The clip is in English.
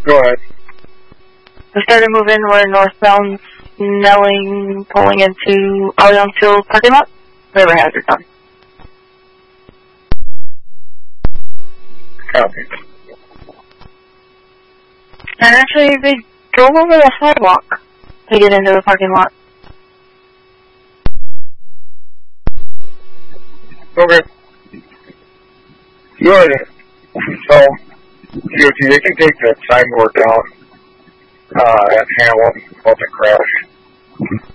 Go ahead. We started moving. We're northbound, Snelling, pulling into Allianz Field parking lot. River hazard on. Copy. And actually, they drove over the sidewalk to get into the parking lot. Okay. Good. So, DOT, they can take that signboard down at Hamlin, about the crash.